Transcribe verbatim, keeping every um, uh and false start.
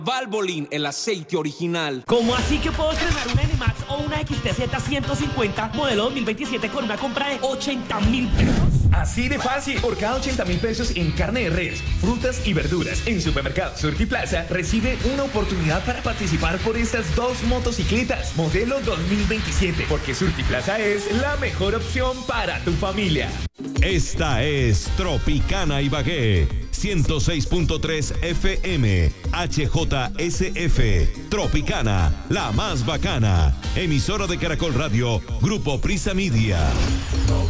Valvoline, el aceite original. ¿Cómo así que puedo estrenar una N-Max o una X T Z ciento cincuenta modelo dos mil veintisiete con una compra de ochenta mil pesos? Así de fácil. Por cada ochenta mil pesos en carne de res, frutas y verduras en Supermercado Surtiplaza, recibe una oportunidad para participar por estas dos motocicletas modelo dos mil veintisiete, porque Surtiplaza es la mejor opción para tu familia. Esta es Tropicana Ibagué, ciento seis punto tres F M, H J S F, Tropicana, la más bacana, emisora de Caracol Radio, Grupo Prisa Media.